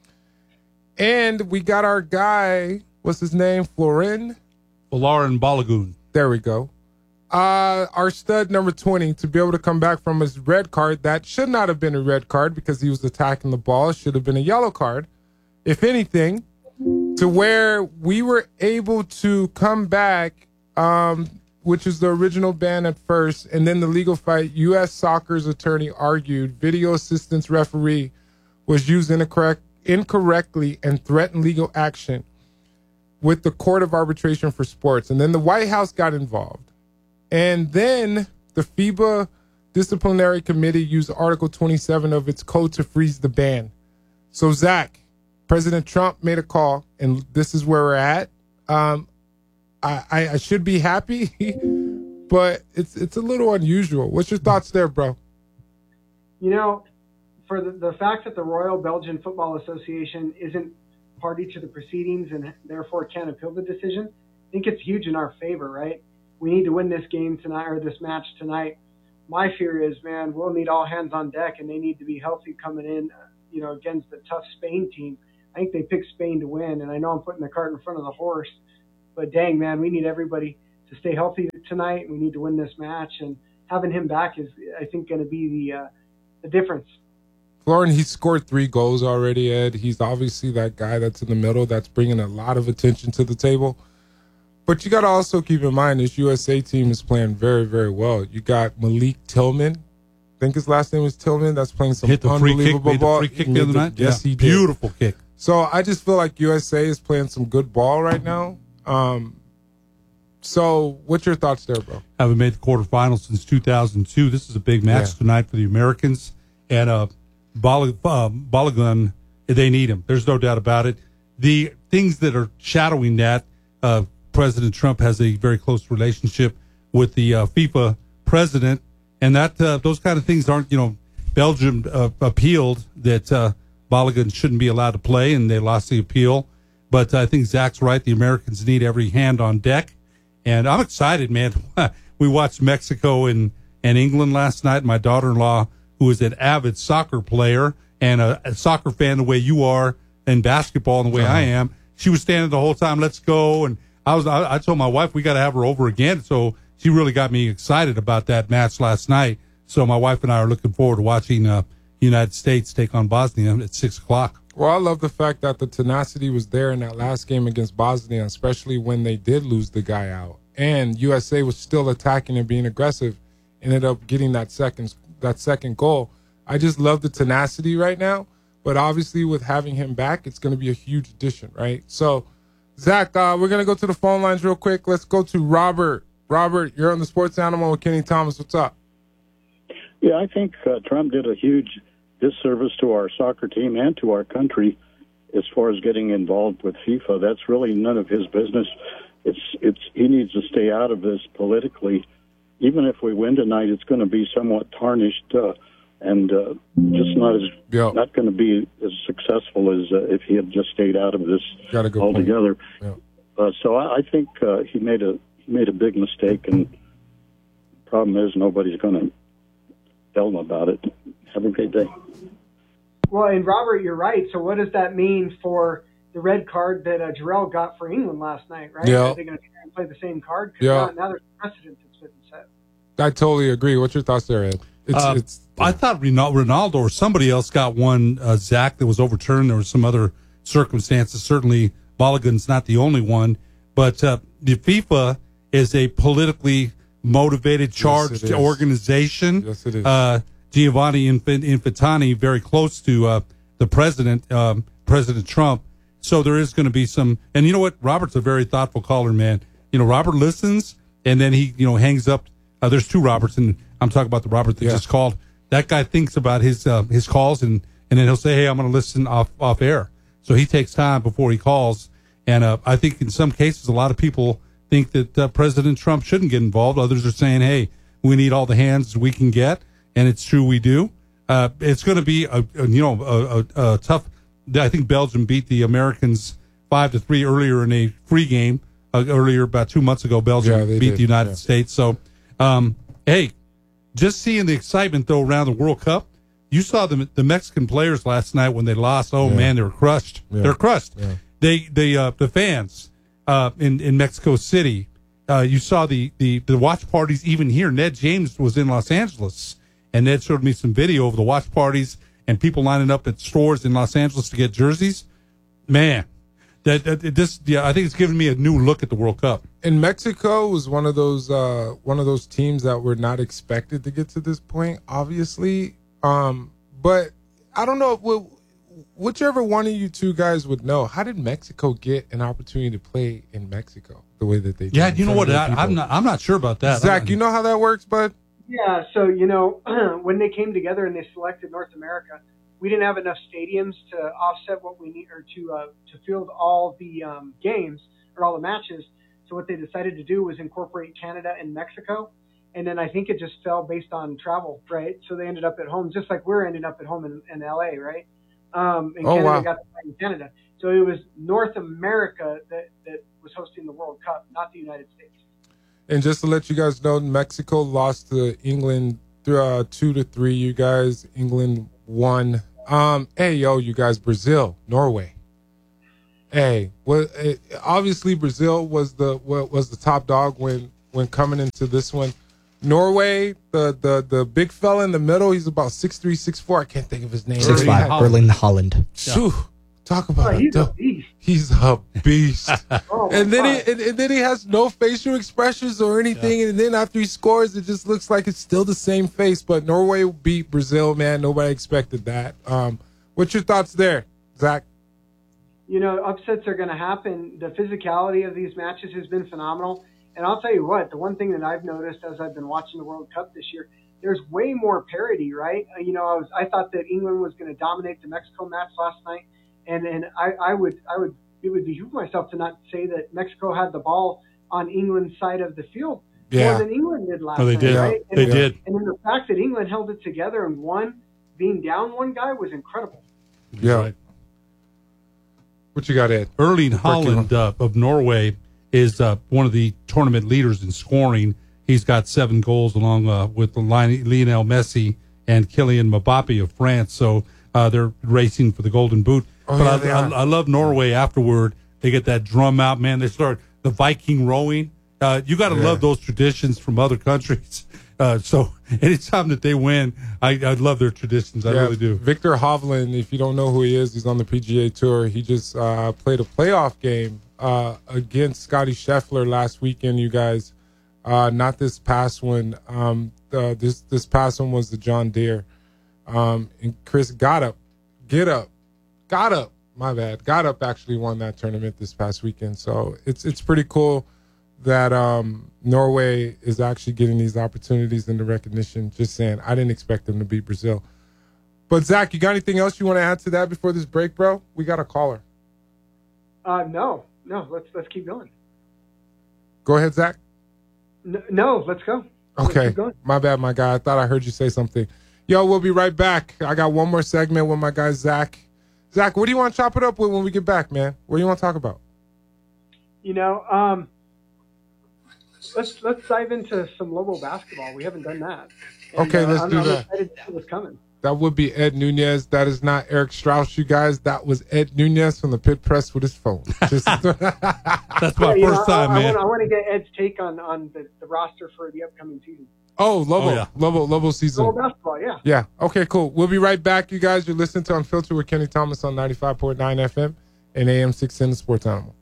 And we got our guy, what's his name? Florin? Folarin Balogun. There we go. Uh, our stud number twenty to be able to come back from his red card. That should not have been a red card because he was attacking the ball. It should have been a yellow card, if anything, to where we were able to come back, um, which is the original ban at first. And then the legal fight, U S Soccer's attorney argued video assistance referee was used incorrect, incorrectly and threatened legal action with the Court of Arbitration for Sports. And then the White House got involved. And then the FIBA Disciplinary Committee used Article twenty-seven of its code to freeze the ban. So, Zach, President Trump made a call, and this is where we're at. Um, I, I, I should be happy, but it's it's a little unusual. What's your thoughts there, bro? You know, for the, the fact that the Royal Belgian Football Association isn't party to the proceedings and therefore can't appeal the decision, I think it's huge in our favor, right? We need to win this game tonight or this match tonight. My fear is, man, we'll need all hands on deck, and they need to be healthy coming in, you know, against the tough Spain team. I think they picked Spain to win, and I know I'm putting the cart in front of the horse, but dang, man, we need everybody to stay healthy tonight. We need to win this match, and having him back is, I think, going to be the uh, the difference. Florin, he's scored three goals already, Ed. He's obviously that guy that's in the middle that's bringing a lot of attention to the table. But you got to also keep in mind this U S A team is playing very, very well. You got Malik Tillman. I think his last name was Tillman. That's playing some Hit the free kick, unbelievable made ball. the free kick the other night. Yes, Yeah. he did. Beautiful kick. So I just feel like U S A is playing some good ball right now. Um, so what's your thoughts there, bro? Haven't made the quarterfinals since two thousand two. This is a big match Yeah. tonight for the Americans. And uh, Bal- uh, Balogun, they need him. There's no doubt about it. The things that are shadowing that, uh, President Trump has a very close relationship with the uh, FIFA president, and that uh, those kind of things aren't, you know, Belgium uh, appealed that uh, Balogun shouldn't be allowed to play, and they lost the appeal. But I think Zach's right. The Americans need every hand on deck. And I'm excited, man. We watched Mexico and, and England last night. My daughter-in-law, who is an avid soccer player and a, a soccer fan the way you are, and basketball the way uh-huh. I am, she was standing the whole time, let's go. And I was, I, I told my wife we got to have her over again. So she really got me excited about that match last night. So my wife and I are looking forward to watching uh, United States take on Bosnia at six o'clock. Well, I love the fact that the tenacity was there in that last game against Bosnia, especially when they did lose the guy out. And U S A was still attacking and being aggressive, ended up getting that second that second goal. I just love the tenacity right now. But obviously with having him back, it's going to be a huge addition, right? So, Zach, uh, we're going to go to the phone lines real quick. Let's go to Robert. Robert, you're on the Sports Animal with Kenny Thomas. What's up? Yeah, I think uh, Trump did a huge disservice to our soccer team and to our country as far as getting involved with FIFA. That's really none of his business. It's it's he needs to stay out of this politically. Even if we win tonight, it's going to be somewhat tarnished uh, and uh, just not as Yo. not going to be as successful as uh, if he had just stayed out of this altogether. Yeah. Uh, so I, I think uh, he made a he made a big mistake, and the problem is nobody's going to tell him about it. Have a great day. Well, and Robert, you're right. So what does that mean for the red card that uh, Jarrell got for England last night, right? Yeah. Are they going to try and play the same card? 'Cause Yeah. now, now there's precedent that's been set. I totally agree. What's your thoughts there, Ed? It's, Uh, it's I thought Ronaldo, Ronaldo or somebody else got one, uh, Zach, that was overturned. There were some other circumstances. Certainly, Balogun's not the only one. But uh, the FIFA is a politically motivated, charged is. organization. Yes, it is. Uh, Giovanni Infant, Infantani, very close to uh, the president, um, President Trump. So there is going to be some. And you know what? Robert's a very thoughtful caller, man. You know, Robert listens, and then he, you know, hangs up. Uh, there's two Roberts, and I'm talking about the Robert that Yeah. just called. That guy thinks about his uh, his calls, and, and then he'll say, hey, I'm going to listen off, off air. So he takes time before he calls. And uh, I think in some cases, a lot of people think that uh, President Trump shouldn't get involved. Others are saying, hey, we need all the hands we can get. And it's true, we do. Uh, it's going to be, a, a you know, a, a, a tough. I think Belgium beat the Americans five to three earlier in a free game. Uh, earlier, about two months ago, Belgium Yeah, they beat did. the United Yeah. States. So, um, hey, just seeing the excitement though around the World Cup. You saw the the Mexican players last night when they lost. Oh Yeah. man, they were crushed. Yeah. They're crushed. Yeah. They they uh, the fans uh, in in Mexico City. Uh, you saw the, the the watch parties even here. Ned James was in Los Angeles, and Ned showed me some video of the watch parties and people lining up at stores in Los Angeles to get jerseys. Man, that, that this yeah, I think it's given me a new look at the World Cup. And Mexico was one of those uh, one of those teams that were not expected to get to this point, obviously. Um, but I don't know. Wh- whichever one of you two guys would know, how did Mexico get an opportunity to play in Mexico the way that they did? Yeah, in you know front what? of their I, people? I'm not. I'm not sure about that. Zach, you know how that works, bud? Yeah, so, you know, when they came together and they selected North America, we didn't have enough stadiums to offset what we need or to uh, to field all the um, games or all the matches. So what they decided to do was incorporate Canada and Mexico. And then I think it just fell based on travel, right? So they ended up at home, just like we're ending up at home in, in L A, right? Um, and Oh, Canada wow. got to play in Canada. So it was North America that, that was hosting the World Cup, not the United States. And just to let you guys know, Mexico lost to England uh, two to three. You guys, England won. Um, hey, yo, you guys, Brazil, Norway. Hey, well, obviously Brazil was the was the top dog when when coming into this one. Norway, the the the big fella in the middle, he's about six three, six four. I can't think of his name. six five, Erling Haaland. Phew, talk about Oh, he's a, a beast. He's a beast. Oh, my and then God. he and, and then he has no facial expressions or anything. And then after he scores, it just looks like it's still the same face. But Norway beat Brazil, man. Nobody expected that. Um, what's your thoughts there, Zach? You know, upsets are going to happen. The physicality of these matches has been phenomenal. And I'll tell you what, the one thing that I've noticed as I've been watching the World Cup this year, there's way more parity, right? Uh, You know, I was I thought that England was going to dominate the Mexico match last night, and and I, I would I would it would behoove myself to not say that Mexico had the ball on England's side of the field Yeah. more than England did last Oh, they night, did. right? They and, did. And then the fact that England held it together and won, being down one guy, was incredible. Yeah. Right. What you got, Ed? Erling Haaland uh, of Norway is uh, one of the tournament leaders in scoring. He's got seven goals along uh, with Lionel Messi and Kylian Mbappe of France. So uh, they're racing for the Golden Boot. Oh, but yeah, I, they I, are. I love Norway afterward. They get that drum out, man. They start the Viking rowing. Uh, you got to Yeah. love those traditions from other countries. Uh, so anytime that they win, I, I love their traditions. I Yeah, really do. Victor Hovland, if you don't know who he is, he's on the P G A Tour. He just uh, played a playoff game uh, against Scotty Scheffler last weekend, you guys. Uh, not this past one. Um, uh, this this past one was the John Deere. Um, and Chris got up, get up, got up. My bad. Got up actually won that tournament this past weekend. So it's it's pretty cool that um, Norway is actually getting these opportunities and the recognition. Just saying, I didn't expect them to beat Brazil. But Zach, you got anything else you want to add to that before this break, bro? We got a caller. Uh, no, no, let's let's keep going. Go ahead, Zach. No, no let's go. Let's Okay, keep going. my bad, my guy. I thought I heard you say something. Yo, we'll be right back. I got one more segment with my guy Zach. Zach, what do you want to chop it up with when we get back, man? What do you want to talk about? You know, um, let's let's dive into some Lobo basketball. We haven't done that. And, Okay, uh, let's I'm, do I'm that. excited to see what's coming. That would be Ed Nunez. That is not Eric Strauss, you guys. That was Ed Nunez from the pit press with his phone. Just- That's my Yeah, you know, first time, I, man. I want to get Ed's take on on the, the roster for the upcoming season. oh, Lobo, Oh, yeah. Lobo, Lobo season. Lobo basketball, yeah. Yeah. Okay, cool. We'll be right back, you guys. You're listening to Unfiltered with Kenny Thomas on ninety-five point nine F M and A M six ten, the Sports Animal.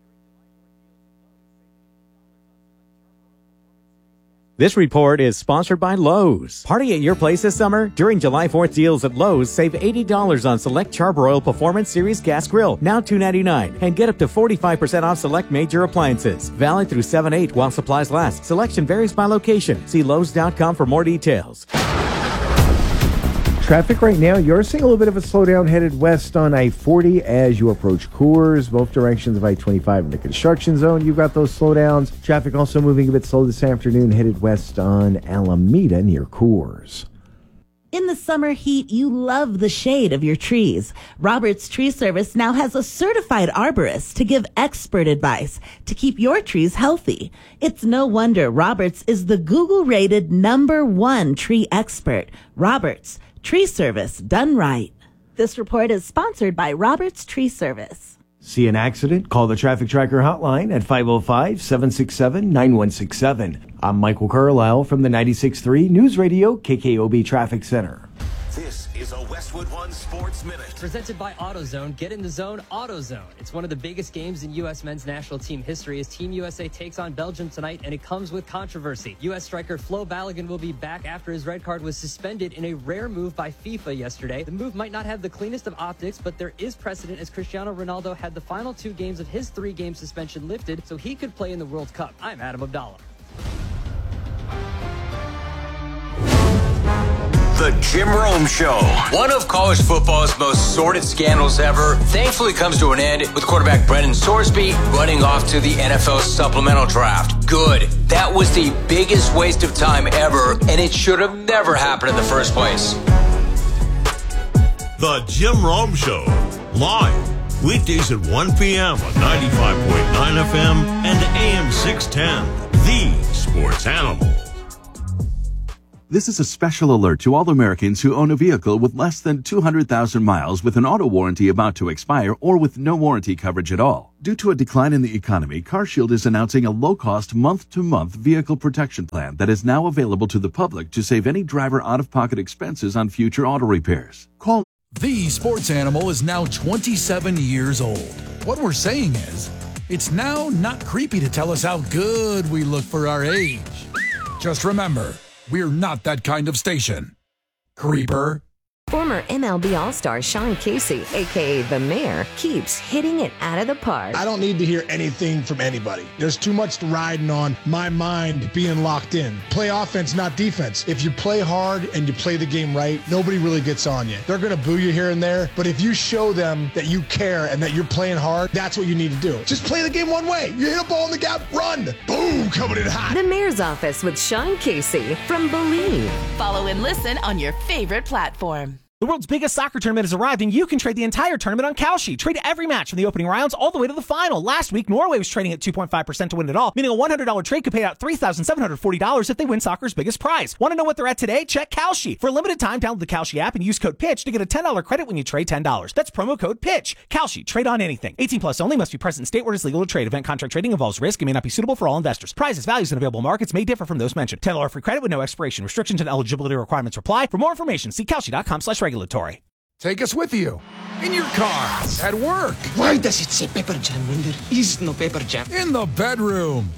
This report is sponsored by Lowe's. Party at your place this summer? During July fourth deals at Lowe's, save eighty dollars on select Charbroil Performance Series gas grill, now two ninety-nine, and get up to forty-five percent off select major appliances. Valid through seven eight while supplies last. Selection varies by location. See Lowe's dot com for more details. Traffic right now, you're seeing a little bit of a slowdown headed west on I forty as you approach Coors, both directions of I twenty-five in the construction zone. You've got those slowdowns. Traffic also moving a bit slow this afternoon, headed west on Alameda near Coors. In the summer heat, you love the shade of your trees. Roberts Tree Service now has a certified arborist to give expert advice to keep your trees healthy. It's no wonder Roberts is the Google-rated number one tree expert. Roberts Tree Service, done right. This report is sponsored by Roberts Tree Service. See an accident? Call the Traffic Tracker hotline at five oh five, seven six seven, nine one six seven. I'm Michael Carlisle from the ninety-six point three News Radio K K O B Traffic Center. This is a Westwood One Sports Minute. Presented by AutoZone. Get in the zone, AutoZone. It's one of the biggest games in U S men's national team history as Team U S A takes on Belgium tonight, and it comes with controversy. U S striker Flo Balogun will be back after his red card was suspended in a rare move by FIFA yesterday. The move might not have the cleanest of optics, but there is precedent as Cristiano Ronaldo had the final two games of his three-game suspension lifted, so he could play in the World Cup. I'm Adam Abdallah. The Jim Rome Show. One of college football's most sordid scandals ever thankfully comes to an end with quarterback Brendan Sorsby running off to the N F L supplemental draft. Good. That was the biggest waste of time ever, and it should have never happened in the first place. The Jim Rome Show, live Weekdays at one p.m. on ninety-five point nine F M and A M six ten, the Sports Animal. This is a special alert to all Americans who own a vehicle with less than two hundred thousand miles with an auto warranty about to expire or with no warranty coverage at all. Due to a decline in the economy, CarShield is announcing a low-cost month-to-month vehicle protection plan that is now available to the public to save any driver out-of-pocket expenses on future auto repairs. Call The Sports Animal is now twenty-seven years old. What we're saying is, it's now not creepy to tell us how good we look for our age. Just remember, we're not that kind of station. Creeper. Former M L B All-Star Sean Casey, a k a. The Mayor, keeps hitting it out of the park. I don't need to hear anything from anybody. There's too much riding on my mind being locked in. Play offense, not defense. If you play hard and you play the game right, nobody really gets on you. They're going to boo you here and there, but if you show them that you care and that you're playing hard, that's what you need to do. Just play the game one way. You hit a ball in the gap, run. Boom, coming in hot. The Mayor's Office with Sean Casey from Believe. Follow and listen on your favorite platform. The world's biggest soccer tournament has arrived, and you can trade the entire tournament on Kalshi. Trade every match from the opening rounds all the way to the final. Last week, Norway was trading at two point five percent to win it all, meaning a one hundred dollars trade could pay out three thousand seven hundred forty dollars if they win soccer's biggest prize. Want to know what they're at today? Check Kalshi. For a limited time, download the Kalshi app and use code PITCH to get a ten dollars credit when you trade ten dollars. That's promo code PITCH. Kalshi. Trade on anything. eighteen plus only. Must be present in state where it's legal to trade. Event contract trading involves risk and may not be suitable for all investors. Prizes, values, and available markets may differ from those mentioned. ten dollars free credit with no expiration. Restrictions and eligibility requirements apply. For more information, see Kalshi.com slash regulatory. Take us with you. In your car. At work. Why does it say Pepper Jam when there is no Pepper Jam? In the bedroom.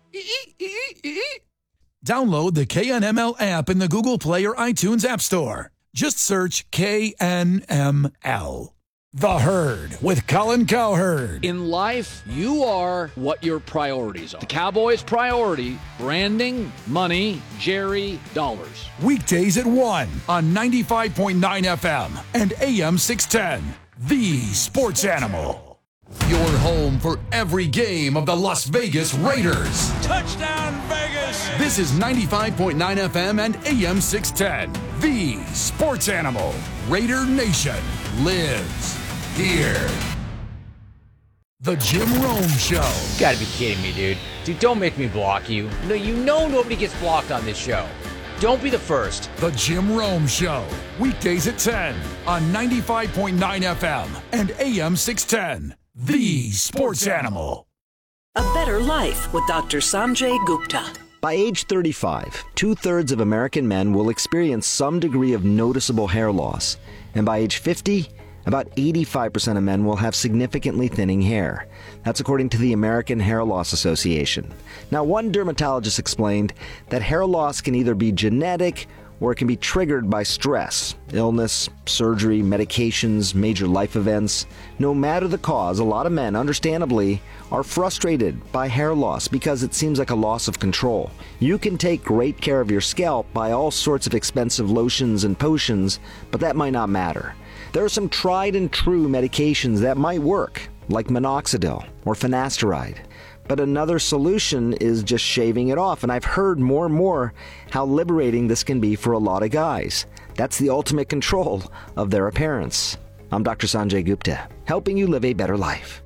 Download the K N M L app in the Google Play or iTunes App Store. Just search K N M L. The Herd with Colin Cowherd. In life, you are what your priorities are. The Cowboys' priority, branding, money, Jerry, dollars. Weekdays at one on ninety-five point nine F M and A M six ten. The Sports Animal. Your home for every game of the Las Vegas Raiders. Touchdown, Vegas! This is ninety-five point nine F M and A M six ten. The Sports Animal. Raider Nation lives here. The Jim Rome Show. You gotta be kidding me, dude. Dude, don't make me block you. No, you know nobody gets blocked on this show. Don't be the first. The Jim Rome Show. Weekdays at ten on ninety-five point nine F M and A M six ten. The Sports Animal. A Better Life with Doctor Sanjay Gupta. By age thirty-five, two-thirds of American men will experience some degree of noticeable hair loss. And by age fifty, about eighty-five percent of men will have significantly thinning hair. That's according to the American Hair Loss Association. Now, one dermatologist explained that hair loss can either be genetic or it can be triggered by stress, illness, surgery, medications, major life events. No matter the cause, a lot of men, understandably, are frustrated by hair loss because it seems like a loss of control. You can take great care of your scalp by all sorts of expensive lotions and potions, but that might not matter. There are some tried and true medications that might work, like minoxidil or finasteride. But another solution is just shaving it off, and I've heard more and more how liberating this can be for a lot of guys. That's the ultimate control of their appearance. I'm Doctor Sanjay Gupta, helping you live a better life.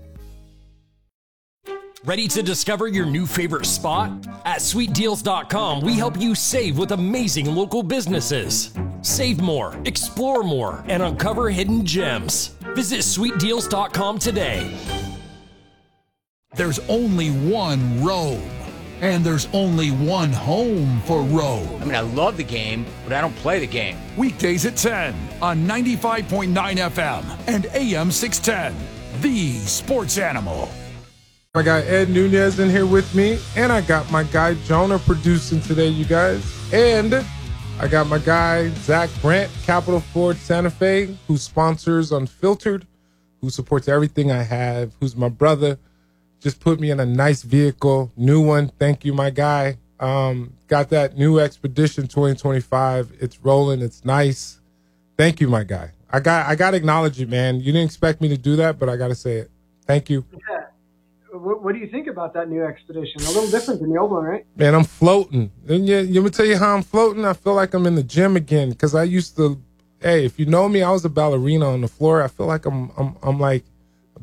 Ready to discover your new favorite spot? At sweet deals dot com, we help you save with amazing local businesses. Save more, explore more, and uncover hidden gems. Visit sweet deals dot com today. There's only one Rome, and there's only one home for Rome. I mean, I love the game, but I don't play the game. Weekdays at ten on ninety-five point nine F M and A M six ten. The Sports Animal. I got Ed Nunez in here with me, and I got my guy Jonah producing today, you guys. And I got my guy Zach Brandt, Capital Ford Santa Fe, who sponsors Unfiltered, who supports everything I have, who's my brother. Just put me in a nice vehicle, new one. Thank you, my guy. Um, got that new Expedition twenty twenty-five. It's rolling. It's nice. Thank you, my guy. I got I got to acknowledge you, man. You didn't expect me to do that, but I got to say it. Thank you. Yeah. What, what do you think about that new Expedition? A little different than the old one, right? Man, I'm floating. And you, you me tell you how I'm floating? I feel like I'm in the gym again because I used to, hey, if you know me, I was a ballerina on the floor. I feel like I'm I'm I'm like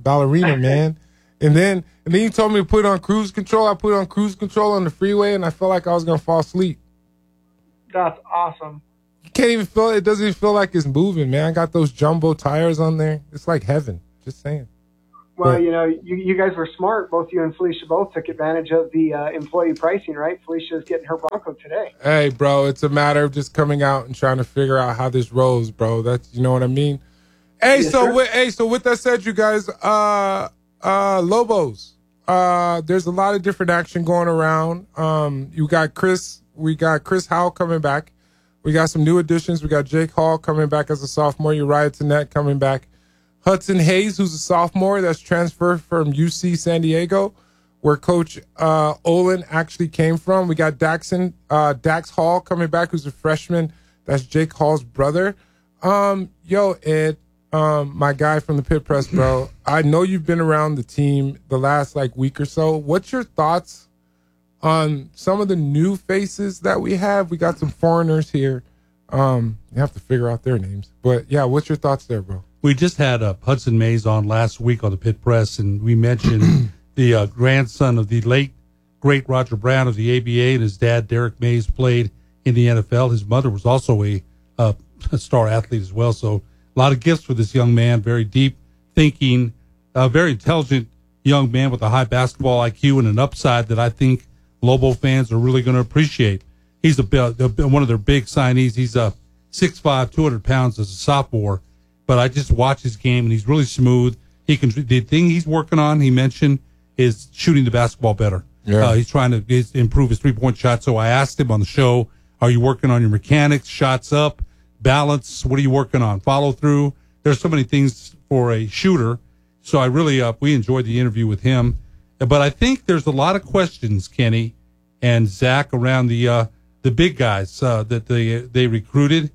ballerina, man. And then and then you told me to put it on cruise control. I put it on cruise control on the freeway, and I felt like I was going to fall asleep. That's awesome. You can't even feel it. It doesn't even feel like it's moving, man. I got those jumbo tires on there. It's like heaven. Just saying. Well, But- you know, you, you guys were smart. Both you and Felicia both took advantage of the uh, employee pricing, right? Felicia's getting her Bronco today. Hey, bro, it's a matter of just coming out and trying to figure out how this rolls, bro. That's, you know what I mean? Hey, Yes, so sir. with, hey, so with that said, you guys, uh, uh, Lobos, uh, there's a lot of different action going around. Um, you got Chris, we got Chris Howell coming back. We got some new additions. We got Jake Hall coming back as a sophomore. Uriah Tenet coming back. Hudson Hayes, who's a sophomore that's transferred from U C San Diego, where Coach uh, Olin actually came from. We got Daxon, uh, Dax Hall coming back, who's a freshman. That's Jake Hall's brother. Um, yo, Ed, um, my guy from the Pit Press, bro. I know you've been around the team the last like week or so. What's your thoughts on some of the new faces that we have? We got some foreigners here. Um, you have to figure out their names, but yeah, what's your thoughts there, bro? We just had uh, Hudson Mays on last week on the Pit Press, and we mentioned the uh, grandson of the late, great Roger Brown of the A B A, and his dad, Derek Mays, played in the N F L. His mother was also a, uh, a star athlete as well. So a lot of gifts for this young man, very deep thinking, uh, very intelligent young man with a high basketball I Q and an upside that I think Lobo fans are really going to appreciate. He's a, a, one of their big signees. He's a six five, two hundred pounds as a sophomore. But I just watch his game, and he's really smooth. He can. The thing he's working on, he mentioned, is shooting the basketball better. Yeah. Uh, he's trying to he's improve his three-point shot. So I asked him on the show, are you working on your mechanics, shots up, balance? What are you working on? Follow through? There's so many things for a shooter. So I really, uh, we enjoyed the interview with him. But I think there's a lot of questions, Kenny and Zach, around the uh, the big guys uh, that they they recruited.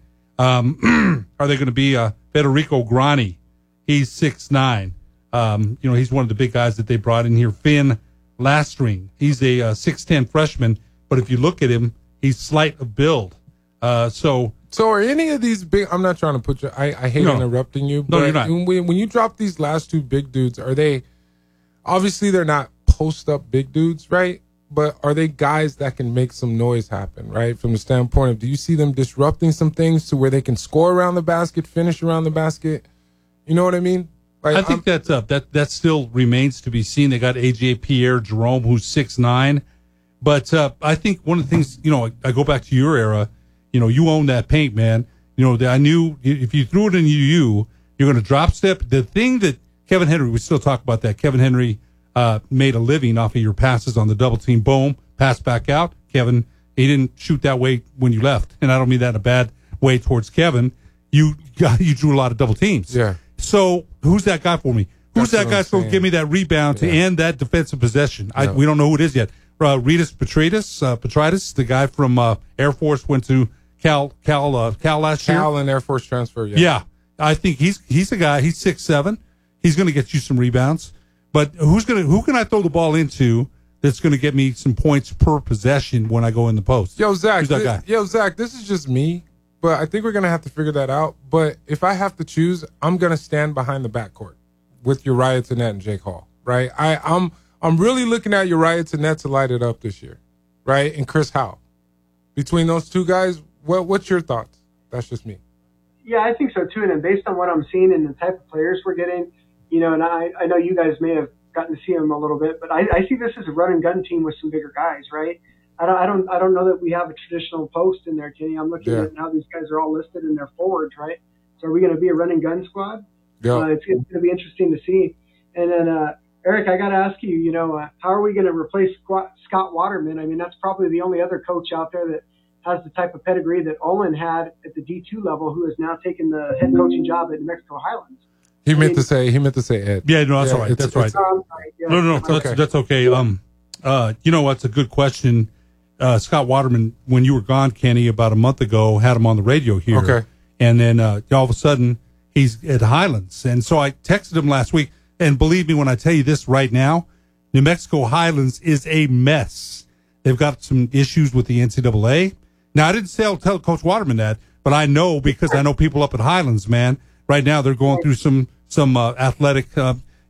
Um, are they going to be uh, Federico Grani? He's six nine. Um, you know, he's one of the big guys that they brought in here. Finn Lastring. He's a uh, six ten freshman, but if you look at him, he's slight of build. Uh, so, so are any of these big? I'm not trying to put you. I, I hate No. interrupting you. No, but you're not. When, when you drop these last two big dudes, are they? Obviously, they're not post up big dudes, right? But are they guys that can make some noise happen, right? From the standpoint of, do you see them disrupting some things to where they can score around the basket, finish around the basket? You know what I mean? Like, I think I'm- that's up. That that still remains to be seen. They got A J Pierre Jerome, who's six nine, but uh, I think one of the things, you know, I, I go back to your era. You know, you own that paint, man. You know, I knew if you threw it in you, you're going to drop step. The thing that Kevin Henry, we still talk about that. Kevin Henry uh, made a living off of your passes on the double team. Boom, pass back out. Kevin, he didn't shoot that way when you left, and I don't mean that in a bad way towards Kevin. You got, you drew a lot of double teams. Yeah. So who's that guy for me? Who's That's that what guy I'm that's going to saying. give me that rebound to Yeah. end that defensive possession? I, Yeah. we don't know who it is yet. Uh, Ritas Petritis, uh, Petritis, the guy from uh, Air Force, went to Cal Cal uh, Cal last year. Cal and Air Force transfer. Yeah. Yeah, I think he's he's a guy. He's six seven. He's going to get you some rebounds. But who's going to who can I throw the ball into that's going to get me some points per possession when I go in the post? Yo, Zach. Who's that thi- guy? Yo, Zach. This is just me, but I think we're gonna have to figure that out. But if I have to choose, I'm gonna stand behind the backcourt with Uriah Tenet and Jake Hall. Right. I, I'm I'm really looking at Uriah Tenet to light it up this year, right? And Chris Howell. Between those two guys, what what's your thoughts? That's just me. Yeah, I think so too. And based on what I'm seeing and the type of players we're getting, you know, and I, I know you guys may have gotten to see them a little bit, but I, I see this as a run and gun team with some bigger guys, right? I don't, I don't, I don't know that we have a traditional post in there, Kenny. I'm looking Yeah. at how these guys are all listed in their forwards, right? So are we going to be a run and gun squad? Yeah. Uh, it's, it's going to be interesting to see. And then, uh, Eric, I got to ask you, you know, uh, how are we going to replace Squ- Scott Waterman? I mean, that's probably the only other coach out there that has the type of pedigree that Olin had at the D two level, who has now taken the head coaching job at New Mexico Highlands. He I meant mean- to say. He meant to say Ed. Yeah, no, that's Yeah, all right. it's- That's right. it's- Um, sorry, yeah. No, no, no. That's, Okay. that's okay. Um, uh, you know what's a good question? Uh, Scott Waterman, when you were gone, Kenny, about a month ago, had him on the radio here. Okay. And then uh, all of a sudden, he's at Highlands. And so I texted him last week. And believe me when I tell you this right now, New Mexico Highlands is a mess. They've got some issues with the N C double A. Now, I didn't tell, tell Coach Waterman that, but I know because I know people up at Highlands, man. Right now, they're going through some some uh, athletic, uh,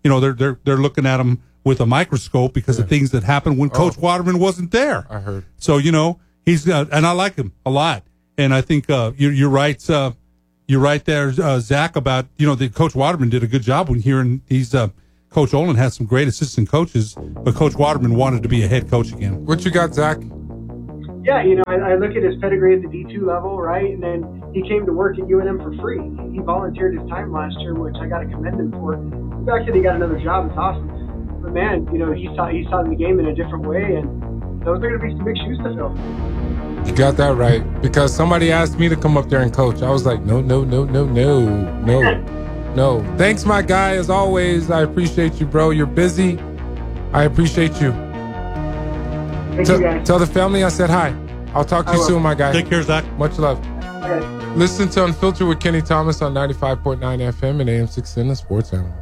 you know, they're they're they're looking at him with a microscope because yeah. of things that happened when oh. Coach Waterman wasn't there. I heard. So, you know, he's uh, and I like him a lot. And I think uh, you're, you're right. Uh, you're right there, uh, Zach, about, you know, the Coach Waterman did a good job when hearing he's uh, Coach Olin has some great assistant coaches, but Coach Waterman wanted to be a head coach again. What you got, Zach? Yeah, you know, I, I look at his pedigree at the D two level, right? And then he came to work at U N M for free. He volunteered his time last year, which I got to commend him for. The fact that he got another job is awesome. But man, you know, he saw he saw the game in a different way, and those are going to be some big shoes to fill. You got that right. Because somebody asked me to come up there and coach. I was like, no, no, no, no, no, no, no. Thanks, my guy. As always, I appreciate you, bro. You're busy. I appreciate you. Thank T- you, guys. Tell the family I said hi. I'll talk to I you will. soon, my guy. Take care, Zach. Much love. Okay. Listen to Unfiltered with Kenny Thomas on ninety-five point nine F M and A M six ten, the Sports Animal.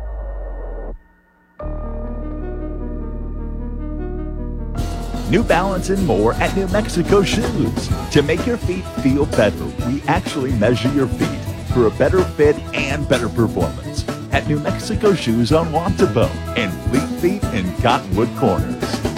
New Balance and more at New Mexico Shoes. To make your feet feel better, we actually measure your feet for a better fit and better performance. At New Mexico Shoes on Wantabo and Fleet Feet in Cottonwood Corners.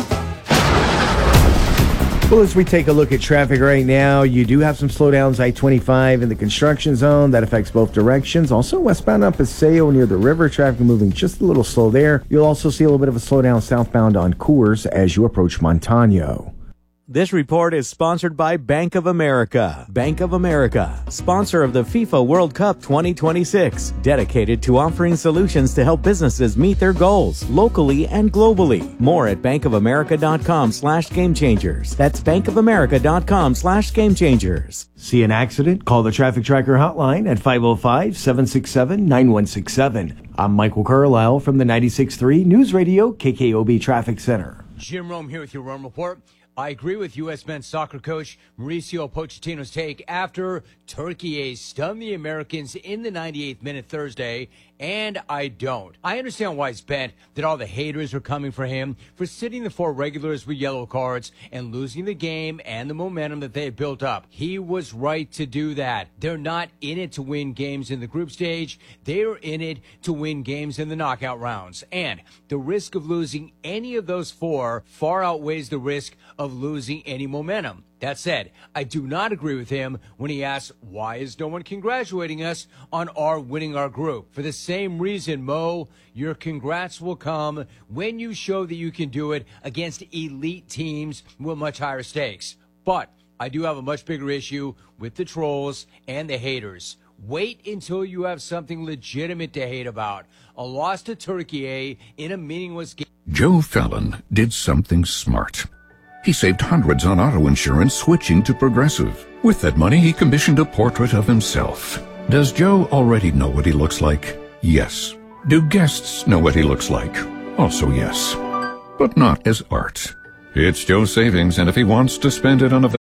Well, as we take a look at traffic right now, you do have some slowdowns, I twenty-five in the construction zone. That affects both directions. Also, westbound on Paseo near the river, traffic moving just a little slow there. You'll also see a little bit of a slowdown southbound on Coors as you approach Montano. This report is sponsored by Bank of America. Bank of America, sponsor of the FIFA World Cup twenty twenty-six, dedicated to offering solutions to help businesses meet their goals locally and globally. More at bankofamerica.com slash game changers. That's bankofamerica.com slash game changers. See an accident? Call the Traffic Tracker hotline at five oh five, seven six seven, nine one six seven. I'm Michael Carlisle from the ninety-six point three News Radio K K O B Traffic Center. Jim Rome here with your Rome Report. I agree with U S men's soccer coach Mauricio Pochettino's take after Turkey stunned the Americans in the ninety-eighth minute Thursday, and I don't. I understand why it's bent that all the haters are coming for him for sitting the four regulars with yellow cards and losing the game and the momentum that they had built up. He was right to do that. They're not in it to win games in the group stage. They are in it to win games in the knockout rounds. And the risk of losing any of those four far outweighs the risk of losing any momentum. That said, I do not agree with him when he asks, why is no one congratulating us on our winning our group? For the same reason, Mo, your congrats will come when you show that you can do it against elite teams with much higher stakes. But I do have a much bigger issue with the trolls and the haters. Wait until you have something legitimate to hate about. A loss to Turkey in a meaningless game. Joe Fallon did something smart. He saved hundreds on auto insurance switching to Progressive. With that money, he commissioned a portrait of himself. Does Joe already know what he looks like? Yes. Do guests know what he looks like? Also yes. But not as art. It's Joe's savings, and if he wants to spend it on a...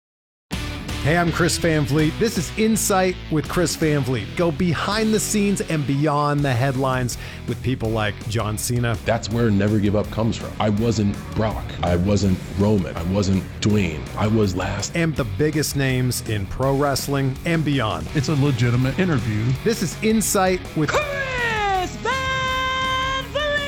Hey, I'm Chris Van Vliet. This is Insight with Chris Van Vliet. Go behind the scenes and beyond the headlines with people like John Cena. That's where Never Give Up comes from. I wasn't Brock. I wasn't Roman. I wasn't Dwayne. I was last. And the biggest names in pro wrestling and beyond. It's a legitimate interview. This is Insight with Chris Van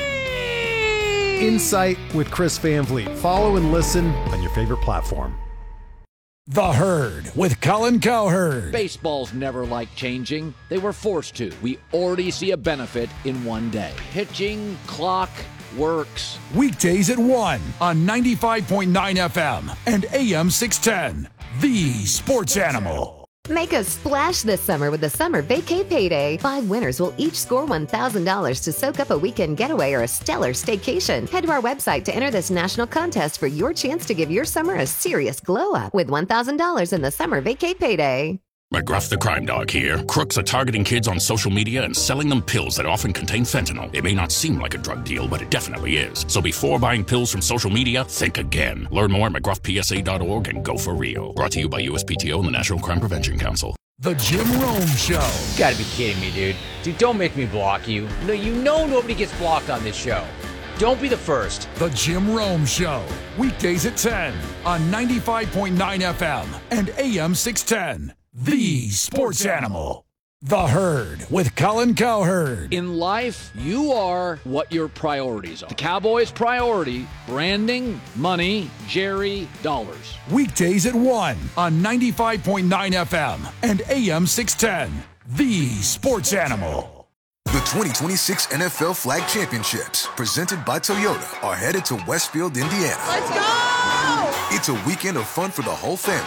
Vliet. Insight with Chris Van Vliet. Follow and listen on your favorite platform. The Herd with Colin Cowherd. Baseball's never liked changing. They were forced to. We already see a benefit in one day. Pitching clock works. Weekdays at one on ninety-five point nine F M and A M six ten. The Sports Animal. Make a splash this summer with the Summer Vacay Payday. Five winners will each score one thousand dollars to soak up a weekend getaway or a stellar staycation. Head to our website to enter this national contest for your chance to give your summer a serious glow-up with one thousand dollars in the Summer Vacay Payday. McGruff the Crime Dog here. Crooks are targeting kids on social media and selling them pills that often contain fentanyl. It may not seem like a drug deal, but it definitely is. So before buying pills from social media, think again. Learn more at McGruff P S A dot org and go for real. Brought to you by U S P T O and the National Crime Prevention Council. The Jim Rome Show. You gotta be kidding me, dude. Dude, don't make me block you. No, you know nobody gets blocked on this show. Don't be the first. The Jim Rome Show. Weekdays at ten on ninety-five point nine F M and A M six ten. The Sports Animal. The Herd with Colin Cowherd. In life, you are what your priorities are. The Cowboys' priority, branding, money, Jerry, dollars. Weekdays at one on ninety-five point nine F M and A M six ten. The Sports Animal. The twenty twenty-six N F L Flag Championships, presented by Toyota, are headed to Westfield, Indiana. Let's go! It's a weekend of fun for the whole family.